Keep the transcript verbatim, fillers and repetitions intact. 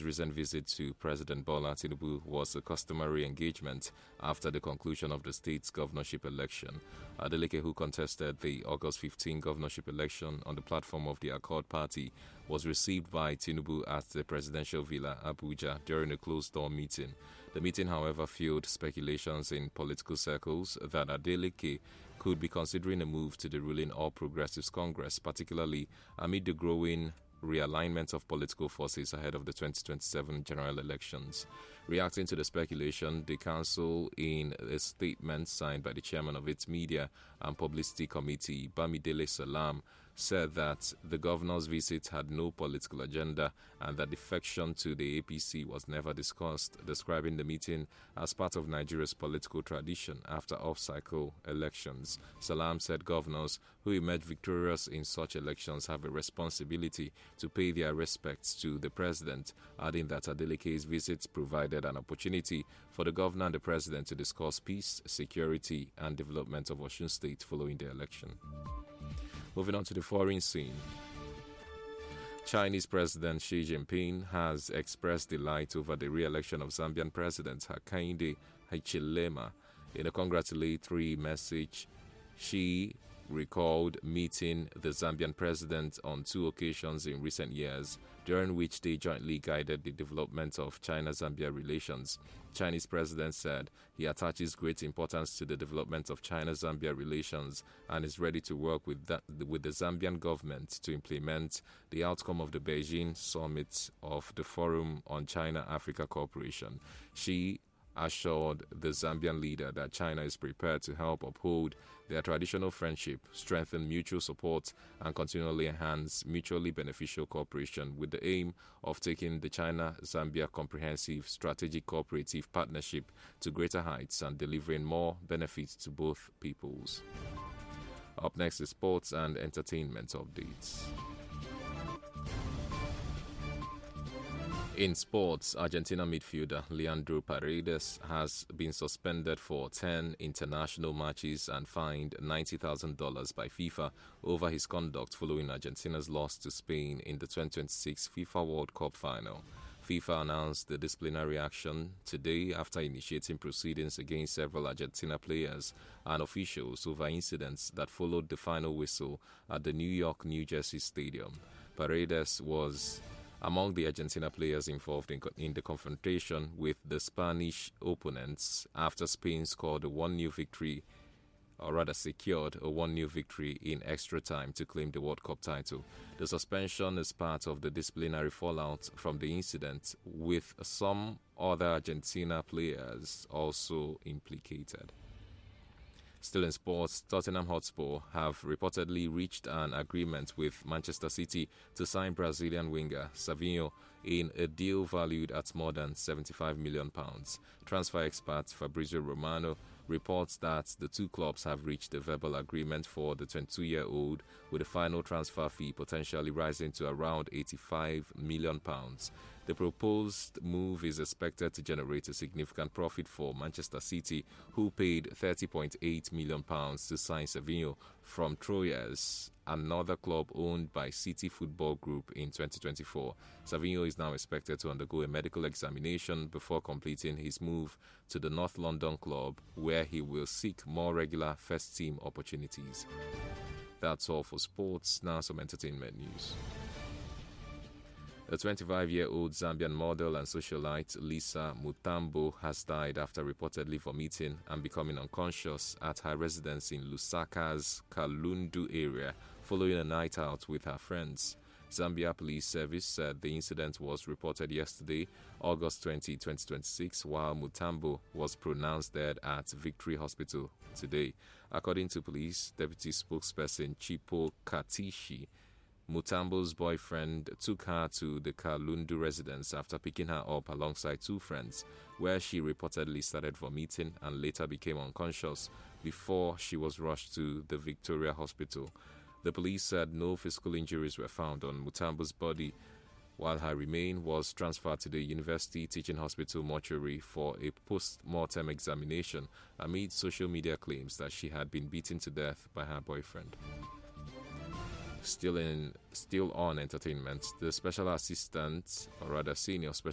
His recent visit to President Bola Tinubu was a customary engagement after the conclusion of the state's governorship election. Adeleke, who contested the August fifteenth governorship election on the platform of the Accord Party, was received by Tinubu at the presidential villa, Abuja, during a closed-door meeting. The meeting, however, fueled speculations in political circles that Adeleke could be considering a move to the ruling All Progressives Congress, particularly amid the growing realignment of political forces ahead of the twenty twenty-seven general elections. Reacting to the speculation, the council, in a statement signed by the chairman of its Media and Publicity Committee, Bamidele Salam, said that the governor's visit had no political agenda and that defection to the A P C was never discussed, describing the meeting as part of Nigeria's political tradition after off-cycle elections. Salam said governors who emerge victorious in such elections have a responsibility to pay their respects to the president, adding that Adeleke's visit provided an opportunity for the governor and the president to discuss peace, security, and development of Osun State following the election. Moving on to the foreign scene. Chinese President Xi Jinping has expressed delight over the re-election of Zambian President Hakainde Hichilema. In a congratulatory message, Xi recalled meeting the Zambian president on two occasions in recent years, during which they jointly guided the development of China-Zambia relations. Chinese president said he attaches great importance to the development of China-Zambia relations and is ready to work with, that, with the Zambian government to implement the outcome of the Beijing summit of the Forum on China-Africa Cooperation. Xi assured the Zambian leader that China is prepared to help uphold their traditional friendship, strengthen mutual support, and continually enhance mutually beneficial cooperation with the aim of taking the China-Zambia Comprehensive Strategic Cooperative Partnership to greater heights and delivering more benefits to both peoples. Up next is sports and entertainment updates. In sports, Argentina midfielder Leandro Paredes has been suspended for ten international matches and fined ninety thousand dollars by FIFA over his conduct following Argentina's loss to Spain in the twenty twenty-six FIFA World Cup final. FIFA announced the disciplinary action today after initiating proceedings against several Argentina players and officials over incidents that followed the final whistle at the New York, New Jersey Stadium. Paredes was among the Argentina players involved in, in the confrontation with the Spanish opponents after Spain scored a one nil victory, or rather secured a one nil victory in extra time to claim the World Cup title. The suspension is part of the disciplinary fallout from the incident, with some other Argentina players also implicated. Still in sports, Tottenham Hotspur have reportedly reached an agreement with Manchester City to sign Brazilian winger Savinho in a deal valued at more than seventy-five million pounds. Transfer expert Fabrizio Romano reports that the two clubs have reached a verbal agreement for the twenty-two-year-old, with a final transfer fee potentially rising to around eighty-five million pounds. The proposed move is expected to generate a significant profit for Manchester City, who paid thirty point eight million pounds to sign Savinho from Troyes, another club owned by City Football Group, in twenty twenty-four. Savinho is now expected to undergo a medical examination before completing his move to the North London club, where he will seek more regular first-team opportunities. That's all for sports. Now some entertainment news. The twenty-five-year-old Zambian model and socialite Lisa Mutambo has died after reportedly vomiting and becoming unconscious at her residence in Lusaka's Kalundu area following a night out with her friends. Zambia Police Service said the incident was reported yesterday, August twentieth, twenty twenty-six, while Mutambo was pronounced dead at Victory Hospital today. According to police, Deputy Spokesperson Chipo Katishi, Mutambo's boyfriend took her to the Kalundu residence after picking her up alongside two friends, where she reportedly started vomiting and later became unconscious before she was rushed to the Victoria Hospital. The police said no physical injuries were found on Mutambo's body, while her remain was transferred to the University Teaching Hospital mortuary for a post-mortem examination amid social media claims that she had been beaten to death by her boyfriend. Still in, still on entertainment, the special assistant, or rather senior special